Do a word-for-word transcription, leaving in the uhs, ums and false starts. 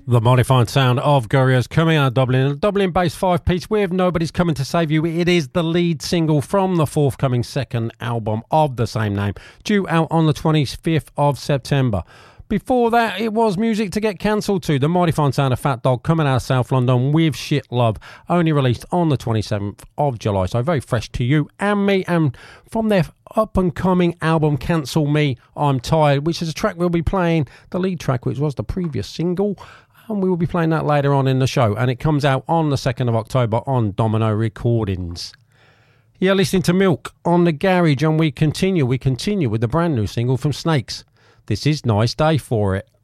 The modified sound of Gorillaz coming out of Dublin, a Dublin-based five-piece with Nobody's Coming to Save You. It is the lead single from the forthcoming second album of the same name, due out on the twenty-fifth of September. Before that, it was music to get cancelled to. The mighty fine sound of Fat Dog coming out of South London with Shit Love, only released on the twenty-seventh of July. So very fresh to you and me. And from their up-and-coming album, Cancel Me, I'm Tired, which is a track we'll be playing, the lead track, which was the previous single. And we will be playing that later on in the show. And it comes out on the second of October on Domino Recordings. You're listening to Milk on The Garage, and we continue. We continue with the brand new single from Snakes. This is Nice Day For It.